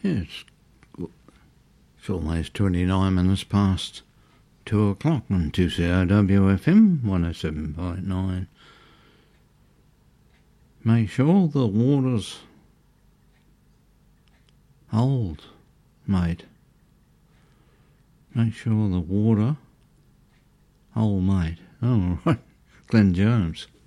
Yeah, it's almost 29 minutes past 2 o'clock on 2CRWFM 107.9. Make sure the water's old, mate. Make sure the water, old mate. Oh, right. Glenn Jones.